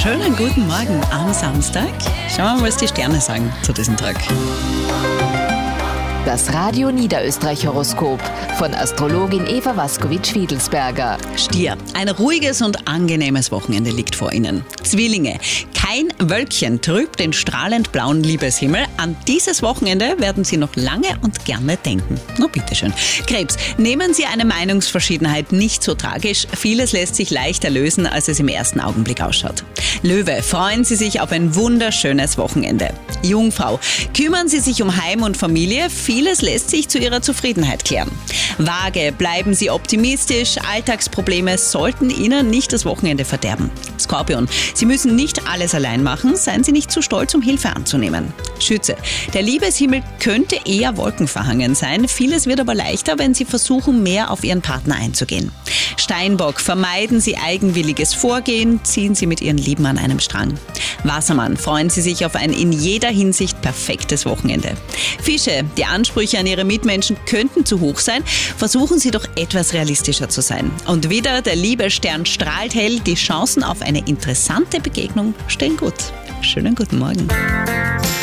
Schönen guten Morgen am Samstag. Schauen wir mal, was die Sterne sagen zu diesem Tag. Das Radio Niederösterreich-Horoskop von Astrologin Eva Waskowitsch-Wiedelsberger. Stier, ein ruhiges und angenehmes Wochenende liegt vor Ihnen. Zwillinge, kein Wölkchen trübt den strahlend blauen Liebeshimmel. An dieses Wochenende werden Sie noch lange und gerne denken. Na bitteschön. Krebs, nehmen Sie eine Meinungsverschiedenheit nicht so tragisch. Vieles lässt sich leichter lösen, als es im ersten Augenblick ausschaut. Löwe, freuen Sie sich auf ein wunderschönes Wochenende. Jungfrau, kümmern Sie sich um Heim und Familie. Vieles lässt sich zu Ihrer Zufriedenheit klären. Waage, bleiben Sie optimistisch. Alltagsprobleme sollten Ihnen nicht das Wochenende verderben. Skorpion, Sie müssen nicht alles allein machen. Seien Sie nicht zu stolz, um Hilfe anzunehmen. Schütze, der Liebeshimmel könnte eher wolkenverhangen sein. Vieles wird aber leichter, wenn Sie versuchen, mehr auf Ihren Partner einzugehen. Steinbock, vermeiden Sie eigenwilliges Vorgehen. Ziehen Sie mit Ihren Lieben an einem Strang. Wassermann, freuen Sie sich auf ein in jeder Hinsicht perfektes Wochenende. Fische, die Ansprüche an Ihre Mitmenschen könnten zu hoch sein. Versuchen Sie doch etwas realistischer zu sein. Und wieder, der Liebesstern strahlt hell. Die Chancen auf eine interessante Begegnung stehen gut. Schönen guten Morgen.